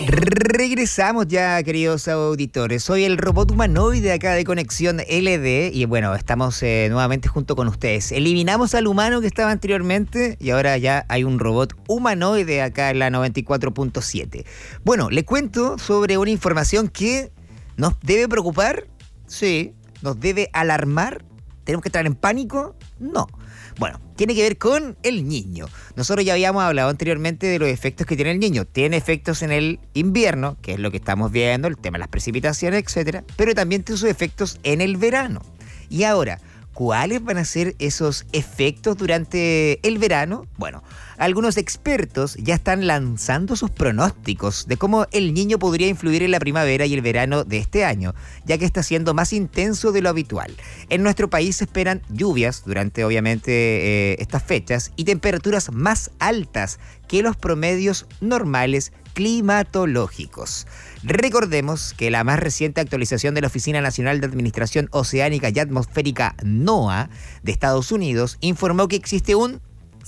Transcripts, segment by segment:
Regresamos ya, queridos auditores. Soy el robot humanoide acá de Conexión LD y bueno, estamos nuevamente junto con ustedes. Eliminamos al humano que estaba anteriormente y ahora ya hay un robot humanoide acá en la 94.7. Bueno, le cuento sobre una información que nos debe preocupar, sí, nos debe alarmar, tenemos que estar en pánico, no. Bueno, tiene que ver con el niño. Nosotros ya habíamos hablado anteriormente de los efectos que tiene el niño. Tiene efectos en el invierno, que es lo que estamos viendo, el tema de las precipitaciones, etcétera, pero también tiene sus efectos en el verano. Y ahora, ¿cuáles van a ser esos efectos durante el verano? Bueno, algunos expertos ya están lanzando sus pronósticos de cómo el niño podría influir en la primavera y el verano de este año, ya que está siendo más intenso de lo habitual. En nuestro país se esperan lluvias durante, obviamente, estas fechas y temperaturas más altas que los promedios normales climatológicos. Recordemos que la más reciente actualización de la Oficina Nacional de Administración Oceánica y Atmosférica NOAA de Estados Unidos informó que existe un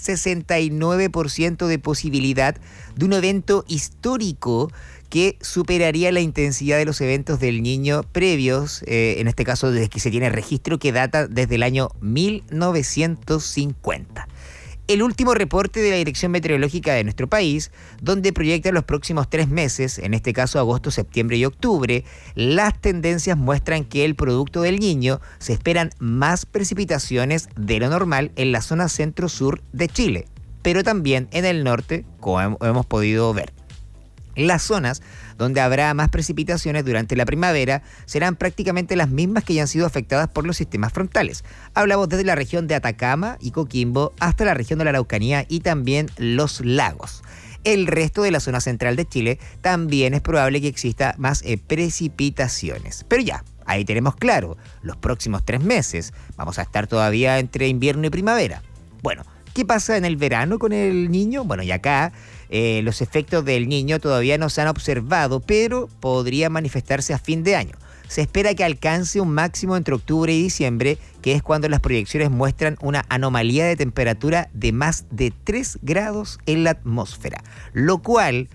69% de posibilidad de un evento histórico que superaría la intensidad de los eventos del Niño previos, en este caso desde que se tiene registro que data desde el año 1950. El último reporte de la Dirección Meteorológica de nuestro país, donde proyecta los próximos 3 meses, en este caso agosto, septiembre y octubre, las tendencias muestran que el producto del Niño se esperan más precipitaciones de lo normal en la zona centro-sur de Chile, pero también en el norte, como hemos podido ver. Las zonas donde habrá más precipitaciones durante la primavera serán prácticamente las mismas que ya han sido afectadas por los sistemas frontales. Hablamos desde la región de Atacama y Coquimbo hasta la región de la Araucanía y también los lagos. El resto de la zona central de Chile también es probable que exista más precipitaciones. Pero ya, ahí tenemos claro, los próximos 3 meses vamos a estar todavía entre invierno y primavera. Bueno, ¿qué pasa en el verano con el niño? Bueno, y acá los efectos del niño todavía no se han observado, pero podría manifestarse a fin de año. Se espera que alcance un máximo entre octubre y diciembre, que es cuando las proyecciones muestran una anomalía de temperatura de más de 3 grados en la atmósfera, lo cual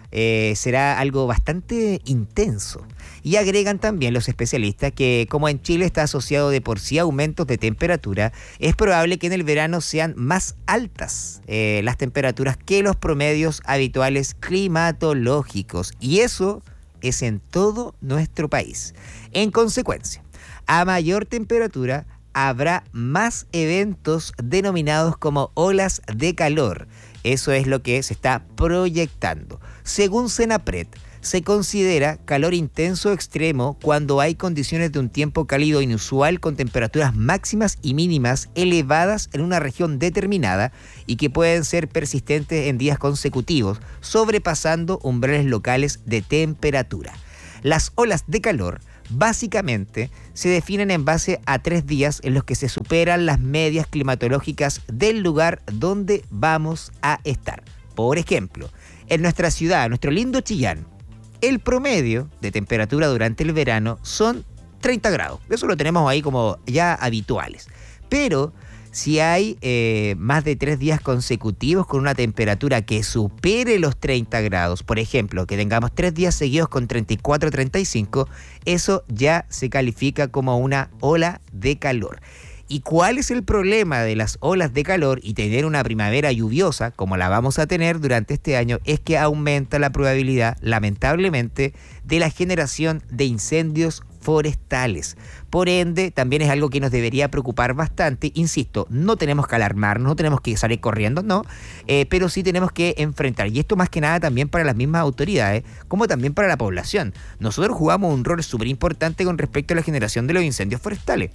será algo bastante intenso. Y agregan también los especialistas que como en Chile está asociado de por sí a aumentos de temperatura, es probable que en el verano sean más altas las temperaturas que los promedios habituales climatológicos. Y eso es en todo nuestro país. En consecuencia, a mayor temperatura habrá más eventos denominados como olas de calor. Eso es lo que se está proyectando. Según Senapred, se considera calor intenso extremo cuando hay condiciones de un tiempo cálido inusual con temperaturas máximas y mínimas elevadas en una región determinada y que pueden ser persistentes en días consecutivos, sobrepasando umbrales locales de temperatura. Las olas de calor básicamente se definen en base a 3 días en los que se superan las medias climatológicas del lugar donde vamos a estar. Por ejemplo, en nuestra ciudad, nuestro lindo Chillán, el promedio de temperatura durante el verano son 30 grados. Eso lo tenemos ahí como ya habituales. Pero si hay más de 3 días consecutivos con una temperatura que supere los 30 grados, por ejemplo, que tengamos 3 días seguidos con 34 o 35, eso ya se califica como una ola de calor. ¿Y cuál es el problema de las olas de calor y tener una primavera lluviosa, como la vamos a tener durante este año? Es que aumenta la probabilidad, lamentablemente, de la generación de incendios forestales. Por ende, también es algo que nos debería preocupar bastante. Insisto, no tenemos que alarmarnos, no tenemos que salir corriendo, no, pero sí tenemos que enfrentar. Y esto más que nada también para las mismas autoridades, como también para la población. Nosotros jugamos un rol súper importante con respecto a la generación de los incendios forestales.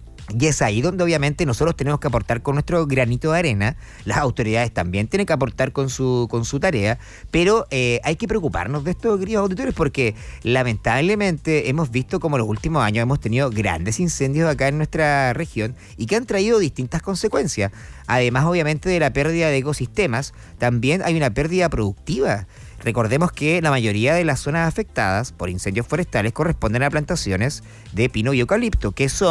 Y es ahí donde obviamente nosotros tenemos que aportar con nuestro granito de arena. Las autoridades también tienen que aportar con su tarea, pero hay que preocuparnos de esto, queridos auditores, porque lamentablemente hemos visto como en los últimos años hemos tenido grandes incendios acá en nuestra región y que han traído distintas consecuencias. Además, obviamente, de la pérdida de ecosistemas, también hay una pérdida productiva. Recordemos que la mayoría de las zonas afectadas por incendios forestales corresponden a plantaciones de pino y eucalipto, que son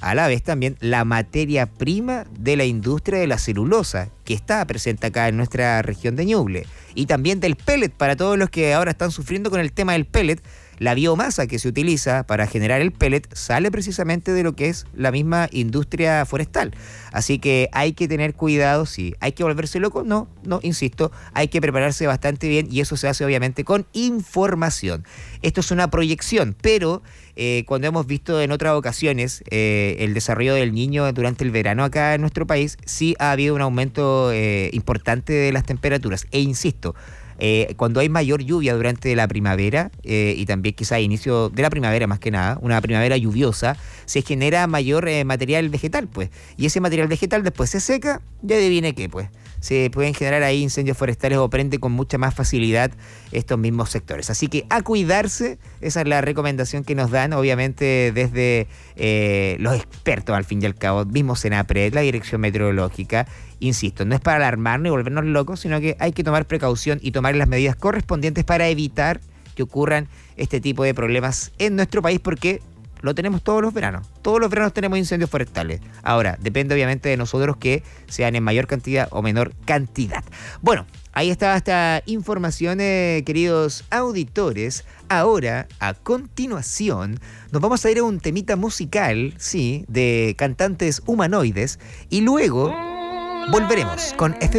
a la vez también la materia prima de la industria de la celulosa, que está presente acá en nuestra región de Ñuble. Y también del pellet, para todos los que ahora están sufriendo con el tema del pellet. La biomasa que se utiliza para generar el pellet sale precisamente de lo que es la misma industria forestal. Así que hay que tener cuidado, sí. ¿Hay que volverse loco? No, insisto, hay que prepararse bastante bien y eso se hace obviamente con información. Esto es una proyección, pero cuando hemos visto en otras ocasiones el desarrollo del Niño durante el verano acá en nuestro país, sí ha habido un aumento importante de las temperaturas. E insisto, cuando hay mayor lluvia durante la primavera y también quizá inicio de la primavera más que nada, una primavera lluviosa, se genera mayor material vegetal, pues. Y ese material vegetal después se seca, ya adivine qué, pues. Se pueden generar ahí incendios forestales o prende con mucha más facilidad estos mismos sectores. Así que a cuidarse, esa es la recomendación que nos dan, obviamente, desde los expertos, al fin y al cabo, mismo Senapred, la Dirección Meteorológica. Insisto, no es para alarmarnos y volvernos locos, sino que hay que tomar precaución y tomar las medidas correspondientes para evitar que ocurran este tipo de problemas en nuestro país, porque lo tenemos todos los veranos. Todos los veranos tenemos incendios forestales. Ahora, depende obviamente de nosotros que sean en mayor cantidad o menor cantidad. Bueno, ahí estaba esta información, queridos auditores. Ahora, a continuación, nos vamos a ir a un temita musical, sí, de cantantes humanoides, y luego volveremos con